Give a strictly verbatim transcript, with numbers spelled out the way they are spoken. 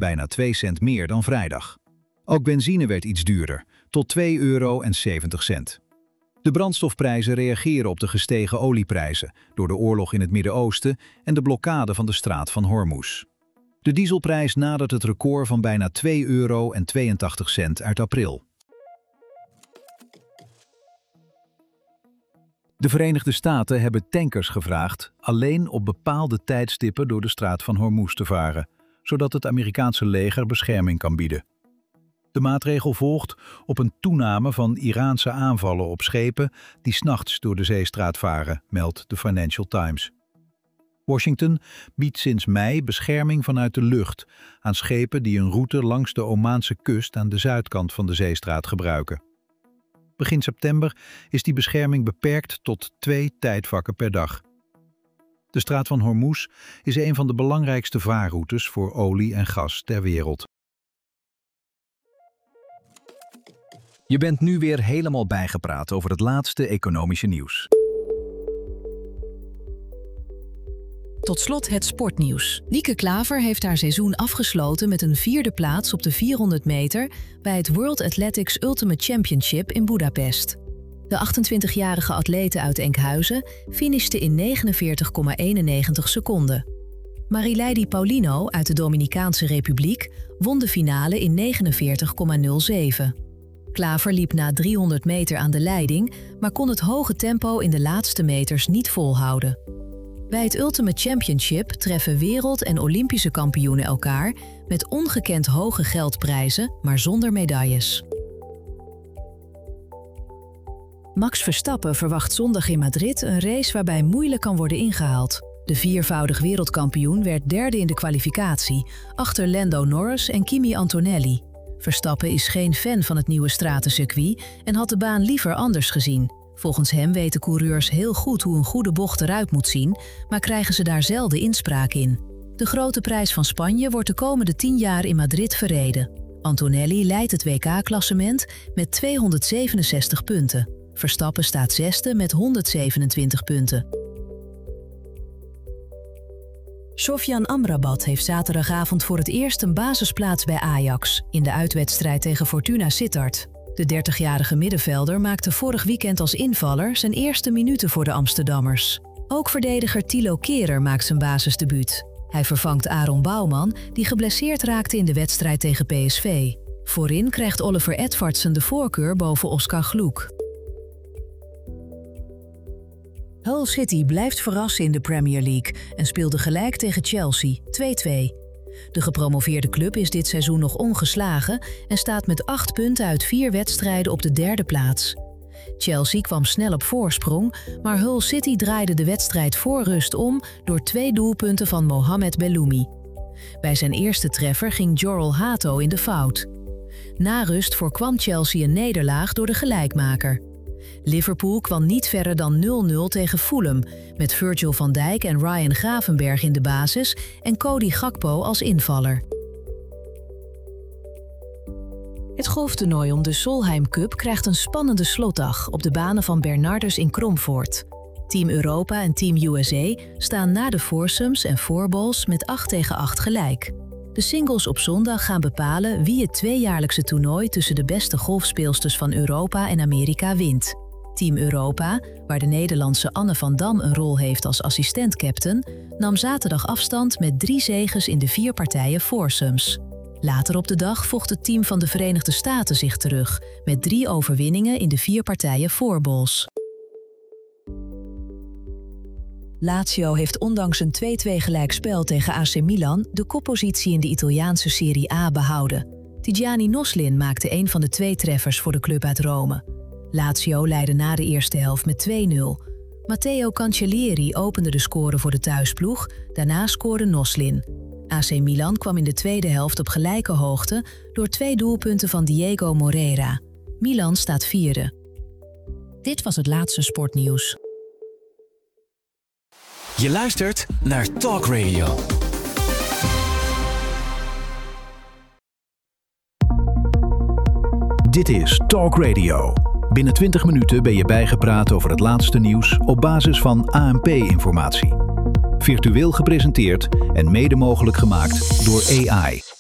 bijna twee cent meer dan vrijdag. Ook benzine werd iets duurder, tot twee euro en zeventig cent. De brandstofprijzen reageren op de gestegen olieprijzen door de oorlog in het Midden-Oosten en de blokkade van de straat van Hormuz. De dieselprijs nadert het record van bijna twee euro en tweeëntachtig cent uit april. De Verenigde Staten hebben tankers gevraagd alleen op bepaalde tijdstippen door de straat van Hormuz te varen, zodat het Amerikaanse leger bescherming kan bieden. De maatregel volgt op een toename van Iraanse aanvallen op schepen die 's nachts door de zeestraat varen, meldt de Financial Times. Washington biedt sinds mei bescherming vanuit de lucht aan schepen die een route langs de Omaanse kust aan de zuidkant van de zeestraat gebruiken. Begin september is die bescherming beperkt tot twee tijdvakken per dag. De straat van Hormuz is een van de belangrijkste vaarroutes voor olie en gas ter wereld. Je bent nu weer helemaal bijgepraat over het laatste economische nieuws. Tot slot het sportnieuws. Lieke Klaver heeft haar seizoen afgesloten met een vierde plaats op de vierhonderd meter bij het World Athletics Ultimate Championship in Budapest. De achtentwintigjarige atlete uit Enkhuizen finishte in negenenveertig komma eenennegentig seconden. Marileidi Paulino uit de Dominicaanse Republiek won de finale in negenenveertig komma nul zeven. Klaver liep na driehonderd meter aan de leiding, maar kon het hoge tempo in de laatste meters niet volhouden. Bij het Ultimate Championship treffen wereld- en Olympische kampioenen elkaar met ongekend hoge geldprijzen, maar zonder medailles. Max Verstappen verwacht zondag in Madrid een race waarbij moeilijk kan worden ingehaald. De viervoudig wereldkampioen werd derde in de kwalificatie, achter Lando Norris en Kimi Antonelli. Verstappen is geen fan van het nieuwe stratencircuit en had de baan liever anders gezien. Volgens hem weten coureurs heel goed hoe een goede bocht eruit moet zien, maar krijgen ze daar zelden inspraak in. De grote prijs van Spanje wordt de komende tien jaar in Madrid verreden. Antonelli leidt het W K-klassement met tweehonderdzevenenzestig punten. Verstappen staat zesde met honderdzevenentwintig punten. Sofyan Amrabat heeft zaterdagavond voor het eerst een basisplaats bij Ajax in de uitwedstrijd tegen Fortuna Sittard. De dertigjarige middenvelder maakte vorig weekend als invaller zijn eerste minuten voor de Amsterdammers. Ook verdediger Thilo Kehrer maakt zijn basisdebuut. Hij vervangt Aaron Bouwman, die geblesseerd raakte in de wedstrijd tegen P S V. Voorin krijgt Oliver Edvardsen de voorkeur boven Oscar Gloek. Hull City blijft verrassen in de Premier League en speelde gelijk tegen Chelsea, twee-twee. De gepromoveerde club is dit seizoen nog ongeslagen en staat met acht punten uit vier wedstrijden op de derde plaats. Chelsea kwam snel op voorsprong, maar Hull City draaide de wedstrijd voor rust om door twee doelpunten van Mohamed Belloumi. Bij zijn eerste treffer ging Jorrel Hato in de fout. Na rust voorkwam Chelsea een nederlaag door de gelijkmaker. Liverpool kwam niet verder dan nul nul tegen Fulham, met Virgil van Dijk en Ryan Gravenberch in de basis en Cody Gakpo als invaller. Het golftoernooi om de Solheim Cup krijgt een spannende slotdag op de banen van Bernardus in Kromvoort. Team Europa en Team U S A staan na de foursomes en fourballs met acht tegen acht gelijk. De singles op zondag gaan bepalen wie het tweejaarlijkse toernooi tussen de beste golfspeelsters van Europa en Amerika wint. Team Europa, waar de Nederlandse Anne van Dam een rol heeft als assistent-captain, nam zaterdag afstand met drie zeges in de vier partijen foursomes. Later op de dag vocht het team van de Verenigde Staten zich terug, met drie overwinningen in de vier partijen fourballs. Lazio heeft ondanks een twee-twee gelijkspel tegen A C Milan de koppositie in de Italiaanse Serie A behouden. Tidjani Noslin maakte een van de twee treffers voor de club uit Rome. Lazio leidde na de eerste helft met twee nul. Matteo Cancellieri opende de score voor de thuisploeg, daarna scoorde Noslin. A C Milan kwam in de tweede helft op gelijke hoogte door twee doelpunten van Diego Moreira. Milan staat vierde. Dit was het laatste sportnieuws. Je luistert naar Talk Radio. Dit is Talk Radio. Binnen twintig minuten ben je bijgepraat over het laatste nieuws op basis van A N P-informatie. Virtueel gepresenteerd en mede mogelijk gemaakt door A I.